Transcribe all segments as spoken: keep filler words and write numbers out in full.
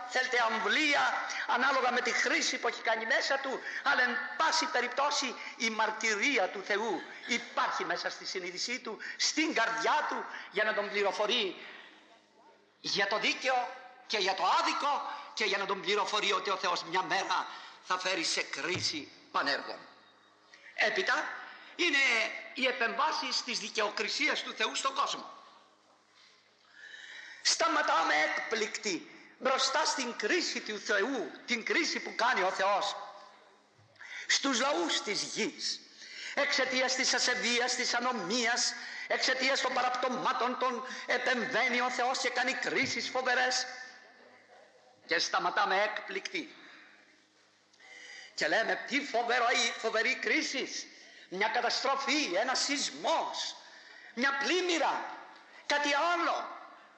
θέλετε αμβλία, ανάλογα με τη χρήση που έχει κάνει μέσα του, αλλά εν πάση περιπτώσει η μαρτυρία του Θεού υπάρχει μέσα στη συνείδησή του, στην καρδιά του, για να τον πληροφορεί για το δίκαιο και για το άδικο και για να τον πληροφορεί ότι ο Θεός μια μέρα θα φέρει σε κρίση πανέργων. Έπειτα είναι οι επεμβάσεις της δικαιοκρισίας του Θεού στον κόσμο. Σταματάμε έκπληκτοι μπροστά στην κρίση του Θεού, την κρίση που κάνει ο Θεός στους λαούς της γης, εξαιτίας της ασεβίας, της ανομίας, εξαιτίας των παραπτωμάτων των επεμβαίνει ο Θεός και κάνει κρίσεις φοβερές, και σταματάμε έκπληκτοι και λέμε τι φοβερή, φοβερή κρίση, μια καταστροφή, ένα σεισμός, μια πλημμύρα, κάτι άλλο,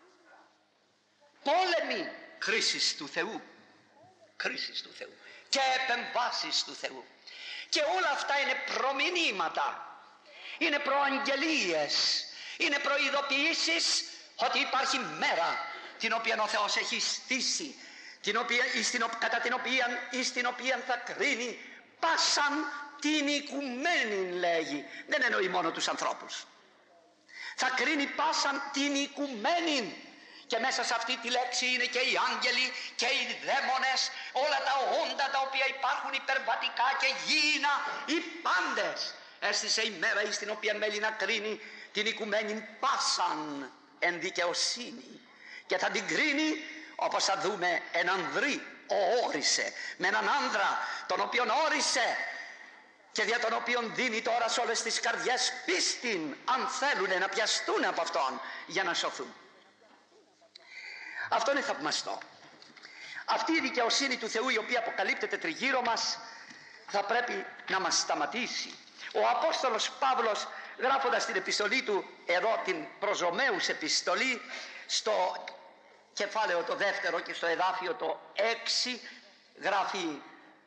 πόλεμοι. Κρίσεις του Θεού, κρίσεις του Θεού και επεμβάσεις του Θεού, και όλα αυτά είναι προμηνύματα, είναι προαγγελίες, είναι προειδοποιήσεις ότι υπάρχει μέρα την οποία ο Θεός έχει στήσει, την οποία, στην, κατά την οποία, στην οποία θα κρίνει πάσαν την οικουμένη, λέγει, δεν εννοεί μόνο τους ανθρώπους, θα κρίνει πάσαν την οικουμένη. Και μέσα σε αυτή τη λέξη είναι και οι άγγελοι και οι δαίμονες, όλα τα όντα τα οποία υπάρχουν υπερβατικά και γήινα, οι πάντες. Έστησε η μέρα εις την οποία μέλη να κρίνει την οικουμένη πάσαν εν δικαιοσύνη, και θα την κρίνει όπως θα δούμε εν ανδρή όρισε, με έναν άνδρα τον οποίον όρισε και δια τον οποίον δίνει τώρα σε όλες τις καρδιές πίστην, αν θέλουν να πιαστούν από αυτόν για να σωθούν. Αυτό είναι θαυμαστό. Αυτή η δικαιοσύνη του Θεού η οποία αποκαλύπτεται τριγύρω μας θα πρέπει να μας σταματήσει. Ο Απόστολος Παύλος, γράφοντας την επιστολή του εδώ, την προς Ρωμαίους επιστολή, στο κεφάλαιο το δεύτερο και στο εδάφιο το έξι, γράφει: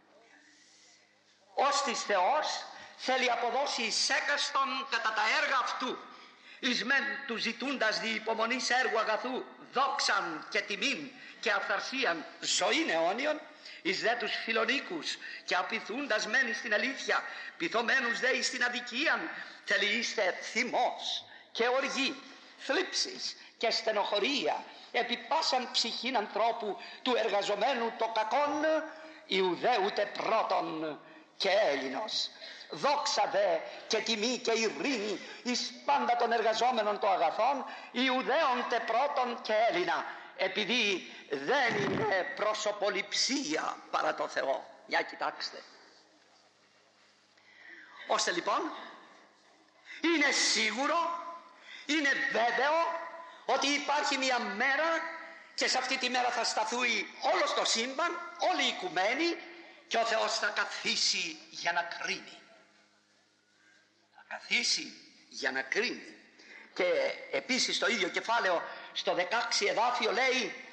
ως της Θεός θέλει αποδώσει εις έκαστον κατά τα έργα αυτού, εις μεν του ζητούντας δι' υπομονής έργου αγαθού δόξαν και τιμήν και αυθαρσίαν ζωήν αιώνιον, εις δε τους φιλονίκους και απειθούντας μένει στην αλήθεια, πειθωμένους δε εις την αδικίαν, θέλει είστε θυμός και οργή, θλίψεις και στενοχωρία, επί πάσαν ψυχήν ανθρώπου του εργαζομένου το κακόν, Ιουδαίου ούτε πρώτον και Έλληνος. Δόξα δε και τιμή και ειρήνη εις πάντα των εργαζόμενων των αγαθών, Ιουδαίων τε πρώτον και Έλληνα, επειδή δεν είναι προσωποληψία παρά το Θεό. Για κοιτάξτε. Ώστε λοιπόν είναι σίγουρο, είναι βέβαιο ότι υπάρχει μια μέρα και σε αυτή τη μέρα θα σταθούει όλο το σύμπαν, όλοι οι οικουμένοι, και ο Θεός θα καθίσει για να κρίνει. Θα καθίσει για να κρίνει. Και επίσης το ίδιο κεφάλαιο στο δεκαέξι εδάφιο λέει: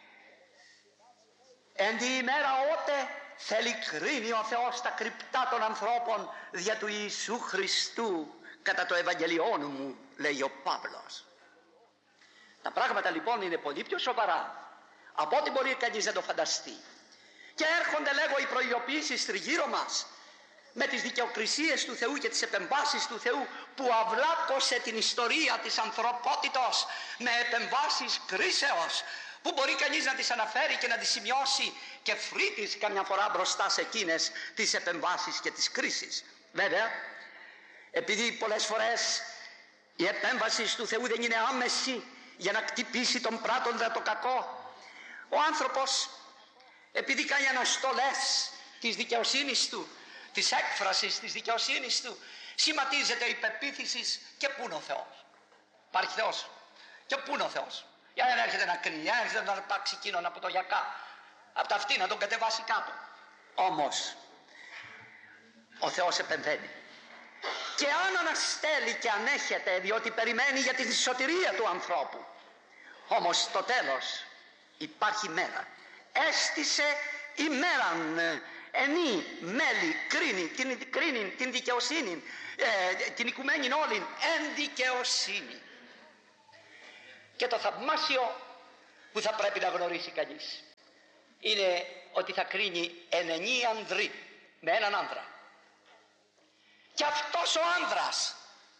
εν τη ημέρα ότε θέλει κρίνει ο Θεός τα κρυπτά των ανθρώπων δια του Ιησού Χριστού κατά το Ευαγγελιόν μου, λέει ο Παύλος. Τα πράγματα λοιπόν είναι πολύ πιο σοβαρά από ό,τι μπορεί κανείς να το φανταστεί. Και έρχονται, λέγω, οι προειδοποιήσεις τριγύρω μας με τις δικαιοκρισίες του Θεού και τις επεμβάσεις του Θεού που αυλάκωσε την ιστορία της ανθρωπότητος με επεμβάσεις κρίσεως που μπορεί κανείς να τις αναφέρει και να τις σημειώσει και φρύτης καμιά φορά μπροστά σε εκείνες τις επεμβάσεις και τις κρίσεις. Βέβαια, επειδή πολλές φορές η επέμβαση του Θεού δεν είναι άμεση για να κτυπήσει τον πράτοντα το κακό, ο άνθρωπος, επειδή κάνει αναστολές της δικαιοσύνης του, της έκφρασης της δικαιοσύνης του, σχηματίζεται η πεποίθηση και πού είναι ο Θεός. Υπάρχει Θεός και πού είναι ο Θεός. Για να έρχεται να κρίνει, για να έρχεται να αρπάξει εκείνον από το γιακά, από τα αυτή να τον κατεβάσει κάτω. Όμως ο Θεός επεμβαίνει. Και αν αναστέλει και ανέχεται, διότι περιμένει για τη σωτηρία του ανθρώπου, όμως στο τέλος υπάρχει μέρα. Έστησε ημέραν ενή μέλη κρίνει την, κρίνει την δικαιοσύνη, ε, την οικουμένη όλην εν δικαιοσύνη. Και το θαυμάσιο που θα πρέπει να γνωρίσει κανείς είναι ότι θα κρίνει ενενή ανδρή με έναν άνδρα. Και αυτός ο άνδρας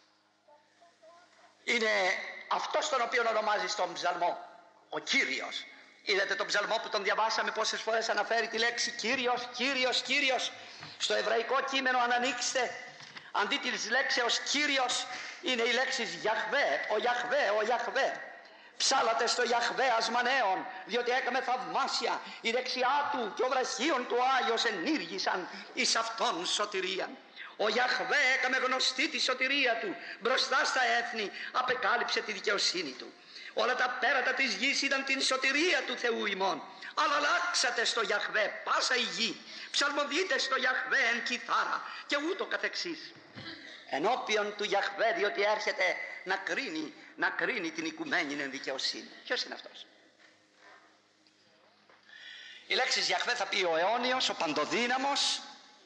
είναι αυτός τον οποίο ονομάζει στον ψαλμό ο Κύριος. Είδατε τον ψαλμό που τον διαβάσαμε πόσες φορές αναφέρει τη λέξη Κύριος, Κύριος, Κύριος. Στο εβραϊκό κείμενο αν ανοίξετε, αντί της λέξεως Κύριος είναι η λέξη Γιαχβέ, ο Γιαχβέ, ο Γιαχβέ. Ψάλατε στο Γιαχβέ ασμανέων, διότι έκαμε θαυμάσια, η δεξιά του και ο βραχίων του Άγιος ενήργησαν εις αυτόν σωτηρίαν. Ο Γιαχβέ έκαμε γνωστή τη σωτηρία του, μπροστά στα έθνη απεκάλυψε τη δικαιοσύνη του. Όλα τα πέρατα της γης είδαν την σωτηρία του Θεού ημών. Αλλά αλλάξατε στο Γιαχβέ πάσα η γη, ψαλμοδείτε στο Γιαχβέ εν κιθάρα και ούτω καθεξής. Ενώπιον του Γιαχβέ, διότι έρχεται να κρίνει, να κρίνει την οικουμένη εν δικαιοσύνη. Ποιος είναι αυτός? Η λέξη Γιαχβέ θα πει ο αιώνιος, ο παντοδύναμος,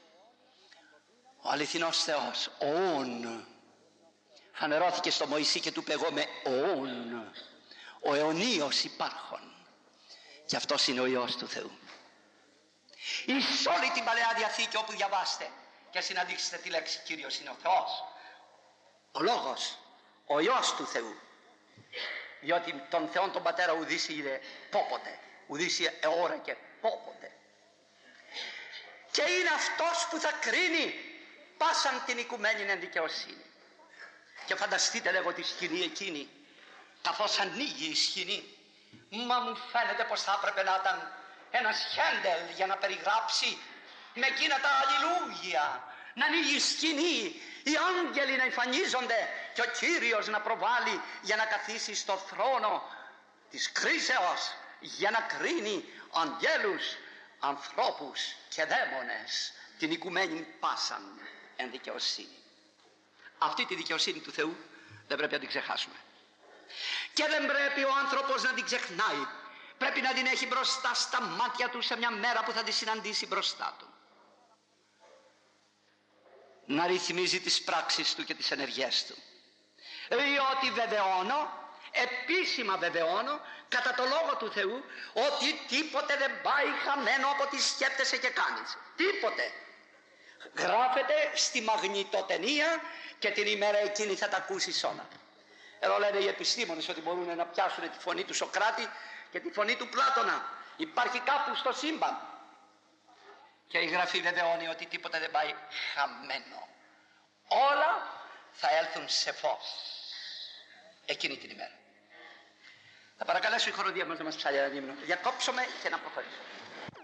ο αληθινός Θεός, ο Ων. Φανερώθηκε στο Μωυσή και του είπε εγώ με Ων, ο αιωνίος υπάρχων. Και αυτός είναι ο Υιός του Θεού. Εις όλη την Παλαιά Διαθήκη όπου διαβάστε και συναντήσετε τη λέξη Κύριος είναι ο Θεός, ο Λόγος, ο Υιός του Θεού. Διότι τον Θεόν τον Πατέρα ουδής είδε πόποτε, ουδής εώρακε πόποτε. Και είναι αυτός που θα κρίνει πάσαν την οικουμένη εν δικαιοσύνη. Και φανταστείτε λέγω τη σκηνή εκείνη, καθώς ανοίγει η σκηνή. Μα μου φαίνεται πως θα έπρεπε να ήταν ένας Χέντελ για να περιγράψει με εκείνα τα αλληλούγια. Να ανοίγει η σκηνή, οι άγγελοι να εμφανίζονται και ο Κύριος να προβάλλει για να καθίσει στο θρόνο της κρίσεως, για να κρίνει αγγέλους, ανθρώπους και δαίμονες την οικουμένη πάσαν εν δικαιοσύνη. Αυτή τη δικαιοσύνη του Θεού δεν πρέπει να την ξεχάσουμε. Και δεν πρέπει ο άνθρωπος να την ξεχνάει. Πρέπει να την έχει μπροστά στα μάτια του σε μια μέρα που θα τη συναντήσει μπροστά του. Να ρυθμίζει τις πράξεις του και τις ενεργές του. Διότι βεβαιώνω, επίσημα βεβαιώνω, κατά το Λόγο του Θεού, ότι τίποτε δεν πάει χαμένο από ό,τι σκέπτεσαι και κάνεις. Τίποτε. Γράφεται στη μαγνητοτενία και την ημέρα εκείνη θα τα ακούσεις όλα. Εδώ λένε οι επιστήμονες ότι μπορούν να πιάσουν τη φωνή του Σοκράτη και τη φωνή του Πλάτωνα. Υπάρχει κάπου στο σύμπαν. Και η Γραφή βεβαιώνει ότι τίποτα δεν πάει χαμένο. Όλα θα έλθουν σε φως εκείνη την ημέρα. Θα παρακαλέσω η χοροδία μας να μας ψάλει ένα δίμηνο. Διακόψουμε και να προχωρήσουμε.